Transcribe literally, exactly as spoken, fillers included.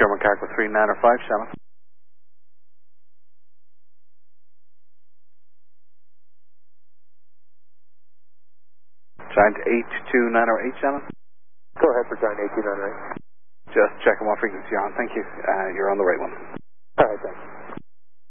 German Cargo three nine or five, Shannon. Giant eight two nine or eight, Shannon. Go ahead for Giant eight two nine or eight. Just checking what frequency you're on. Thank you. Uh, you're on the right one. All right, thanks.